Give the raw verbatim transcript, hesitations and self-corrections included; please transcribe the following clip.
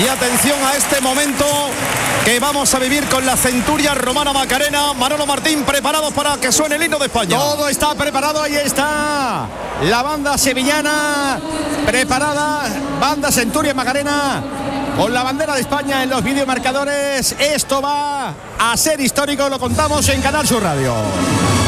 Y atención a este momento que vamos a vivir con la centuria romana Macarena. Manolo Martín, preparados para que suene el himno de España. Todo está preparado, ahí está la banda sevillana preparada, banda Centuria Macarena con la bandera de España en los videomarcadores. Esto va a ser histórico, lo contamos en Canal Sur Radio.